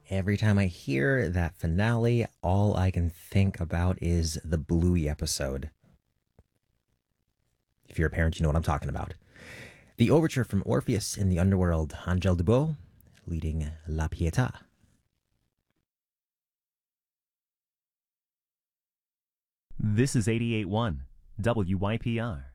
Every time I hear that finale, all I can think about is the Bluey episode. If you're a parent, you know what I'm talking about. The overture from Orpheus in the Underworld, Angèle Dubos leading La Pietà. This is 88.1 WYPR.